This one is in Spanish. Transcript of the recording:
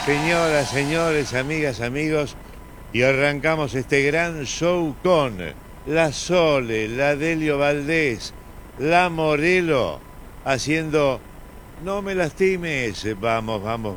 Señoras, señores, amigas, amigos, y arrancamos este gran show con la Sole, la Delio Valdés, la Morelo, haciendo No me lastimes. Vamos, vamos.